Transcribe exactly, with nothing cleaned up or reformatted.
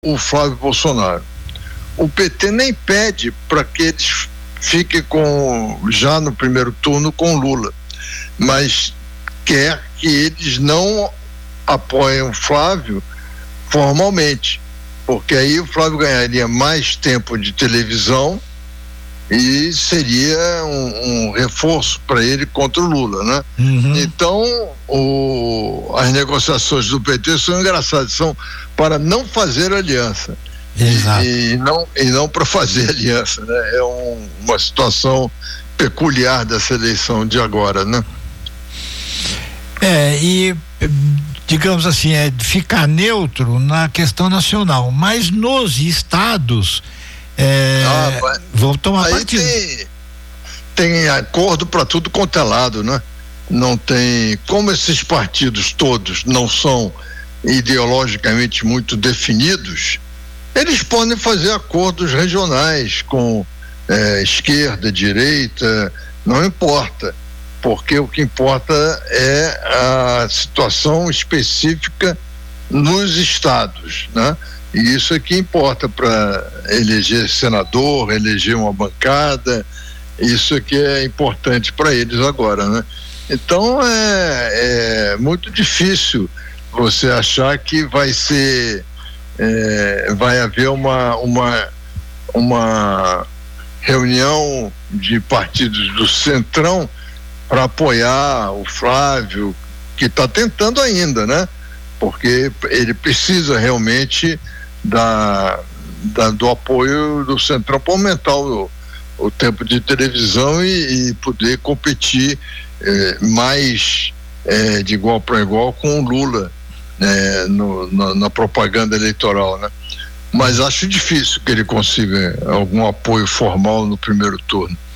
o Flávio Bolsonaro. O P T nem pede para que eles fiquem com, já no primeiro turno com Lula, mas quer que eles não apoiem o Flávio formalmente, porque aí o Flávio ganharia mais tempo de televisão e seria um, um reforço para ele contra o Lula, né? Uhum. Então, o, as negociações do P T são engraçadas, são para não fazer aliança. Exato. E, e não, e não para fazer aliança, né? É um, uma situação peculiar dessa eleição de agora, né? É, e digamos assim, é ficar neutro na questão nacional, mas nos estados é, ah, vão tomar aí partido. Tem, tem acordo para tudo quanto é lado, né? Não tem, como esses partidos todos não são ideologicamente muito definidos, eles podem fazer acordos regionais com é, esquerda, direita, não importa, porque o que importa é a situação específica nos estados, né? E isso é que importa para eleger senador, eleger uma bancada, isso é que é importante para eles agora, né? Então é, é muito difícil você achar que vai ser, é, vai haver uma, uma, uma reunião de partidos do Centrão para apoiar o Flávio, que está tentando ainda, né? Porque ele precisa realmente da, da, do apoio do Centrão para aumentar o, o tempo de televisão e, e poder competir eh, mais eh, de igual para igual com o Lula, né, no, na, na propaganda eleitoral, né? Mas acho difícil que ele consiga algum apoio formal no primeiro turno.